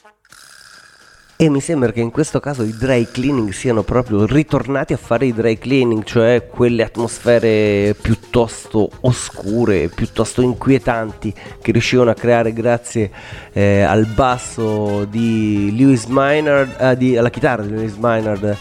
E mi sembra che in questo caso i dry cleaning siano proprio ritornati a fare i dry cleaning, cioè quelle atmosfere piuttosto oscure, piuttosto inquietanti che riuscivano a creare grazie al basso di Lewis Maynard, alla chitarra di Lewis Maynard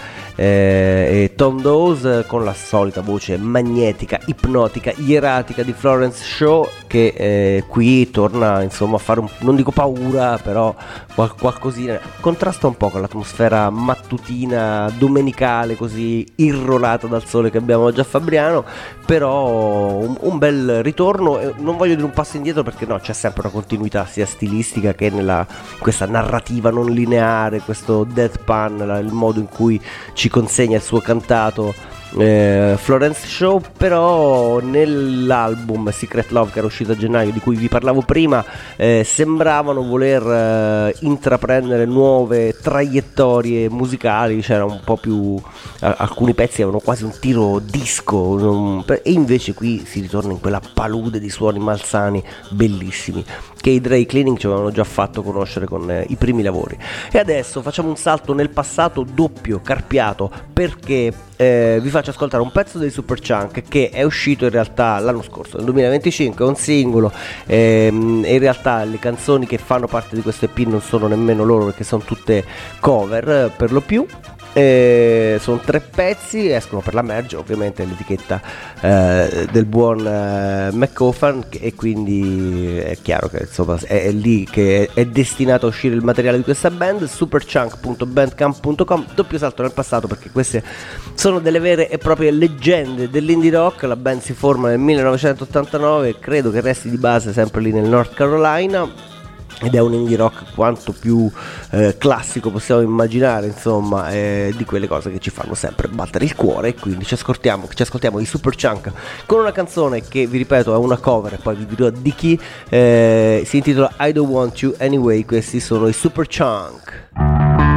e Tom Dawes, con la solita voce magnetica, ipnotica, ieratica di Florence Shaw, che qui torna insomma a fare non dico paura, però qualcosina, contrasta un po' con l'atmosfera mattutina domenicale così irrolata dal sole che abbiamo oggi a Fabriano, però un bel ritorno. Non voglio dire un passo indietro, perché no, c'è sempre una continuità sia stilistica che questa narrativa non lineare, questo deadpan, il modo in cui ci consegna il suo cantato Florence Shaw. Però nell'album Secret Love, che era uscito a gennaio, di cui vi parlavo prima, sembravano voler intraprendere nuove traiettorie musicali. C'era un po' più alcuni pezzi avevano quasi un tiro disco, e invece qui si ritorna in quella palude di suoni malsani bellissimi che i Dry Cleaning ci avevano già fatto conoscere con i primi lavori. E adesso facciamo un salto nel passato doppio, carpiato, perché vi faccio ascoltare un pezzo dei Superchunk che è uscito in realtà l'anno scorso, nel 2025, è un singolo, e in realtà le canzoni che fanno parte di questo EP non sono nemmeno loro, perché sono tutte cover per lo più. Sono 3 pezzi, escono per la Merge, ovviamente l'etichetta del buon McCaughan, e quindi è chiaro che insomma è lì che è destinato a uscire il materiale di questa band. Superchunk.bandcamp.com. Doppio salto nel passato, perché queste sono delle vere e proprie leggende dell'indie rock. La band si forma nel 1989, credo che resti di base sempre lì nel North Carolina, ed è un indie rock quanto più classico possiamo immaginare, insomma, di quelle cose che ci fanno sempre battere il cuore. E quindi ci ascoltiamo i Superchunk con una canzone che, vi ripeto, è una cover, e poi vi dirò di chi. Si intitola I Don't Want You Anyway. Questi sono i Superchunk.